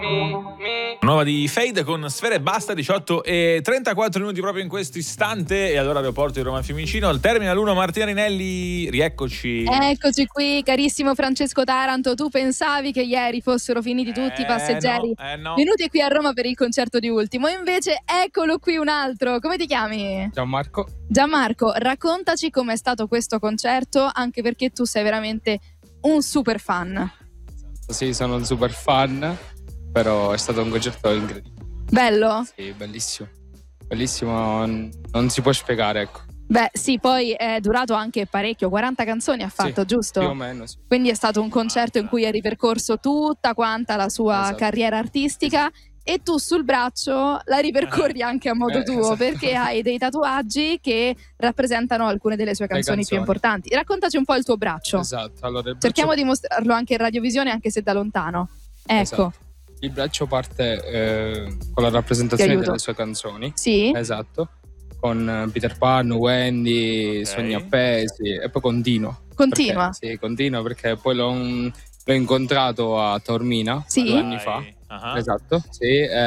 Nuova di Fade con Sfera e Basta, 18 e 34 minuti proprio in questo istante. E allora aeroporto di Roma Fiumicino, al Terminal 1 Martina Rinelli, rieccoci. Eccoci qui, carissimo Francesco Taranto. Tu pensavi che ieri fossero finiti tutti i passeggeri no. venuti qui a Roma per il concerto di Ultimo, invece eccolo qui un altro. Come ti chiami? Gianmarco, raccontaci com'è stato questo concerto, anche perché tu sei veramente un super fan. Sì, sono un super fan, però è stato un concerto incredibile. Bello? Sì, bellissimo. Bellissimo, non si può spiegare, ecco. Beh, sì, poi è durato anche parecchio, 40 canzoni ha fatto, Sì, giusto? più o meno, sì. Quindi è stato un concerto in cui hai ripercorso tutta quanta la sua Esatto. carriera artistica. E tu sul braccio la ripercorri anche a modo tuo, esatto. perché hai dei tatuaggi che rappresentano alcune delle sue canzoni più importanti. Raccontaci un po' il tuo braccio. Esatto. Allora, il braccio... Cerchiamo di mostrarlo anche in radiovisione, anche se da lontano. Ecco. Esatto. Il braccio parte con la rappresentazione delle sue canzoni. Sì. Esatto. Con Peter Pan, Wendy, Sogni appesi, e poi continua. Continua? Sì, continua, perché poi l'ho incontrato a Taormina 2 anni fa. Uh-huh. Esatto, sì.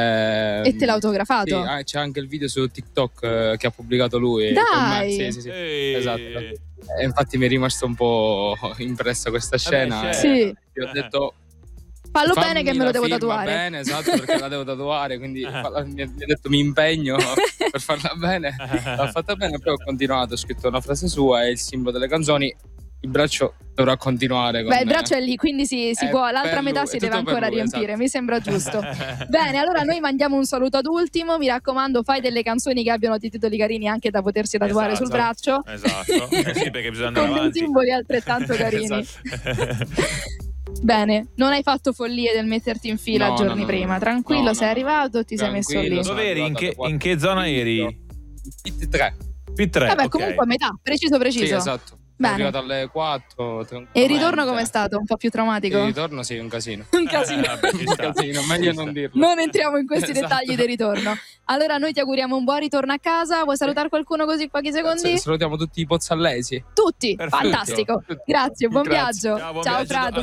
E te l'ha autografato? Sì, c'è anche il video su TikTok che ha pubblicato lui. Dai! Con me. Sì. Esatto. E infatti mi è rimasta un po' impressa questa scena. Sì. Ti ho detto... Fallo bene che me lo devo tatuare. Bene, esatto, perché la devo tatuare, quindi mi ha detto mi impegno per farla bene. L'ha fatta bene, poi ho continuato, ho scritto una frase sua e il simbolo delle canzoni. Il braccio dovrà continuare con... Beh, il braccio è lì, quindi si può, l'altra metà si deve ancora riempire, esatto. Mi sembra giusto. Bene, allora noi mandiamo un saluto ad Ultimo, mi raccomando, fai delle canzoni che abbiano dei titoli carini anche da potersi tatuare sul braccio. Esatto, sì, perché bisogna andare con avanti. dei simboli altrettanto carini. Esatto. Bene, non hai fatto follie del metterti in fila giorni prima, tranquillo, sei arrivato, ti sei messo lì. Dove eri? In che zona eri? Pit 3. P3. Vabbè, comunque a metà, preciso. Sì, esatto. Sono arrivato alle 4. E il ritorno com'è stato? Un po' più traumatico? Il ritorno sì, un casino. Un casino. Un casino, meglio non dirlo. Non entriamo in questi dettagli del ritorno. Allora noi ti auguriamo un buon ritorno a casa. Vuoi salutare qualcuno così pochi secondi? Salutiamo tutti i pozzallesi. Tutti, perfetto. fantastico. Grazie, buon viaggio. Ciao, buon Ciao viaggio. Frado.